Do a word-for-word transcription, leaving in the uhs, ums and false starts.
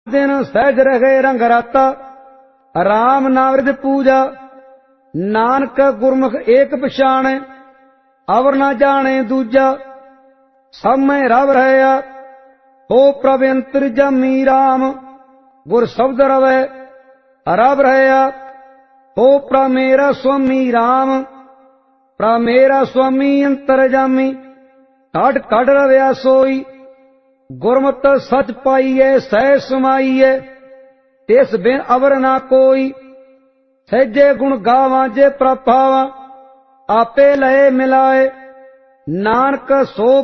दिन सहज रहे रंग राता, राम नाम रिध पूजा। नानक गुरमुख एक पछाणे, अवर न जाने दूजा। सब में रव रहया, हो प्रभ अंतर्जामी राम। गुर शब्द रवै रव रहया, हो प्र मेरा स्वामी राम। प्र मेरा स्वामी अंतर्जामी, काट काट रवया सोई। गुरमत सच पाईए सह समाईए, तिस बिन अवर ना कोई। सहजे गुण गावां जे प्रभावां, आपे लए मिलाए। नानक सो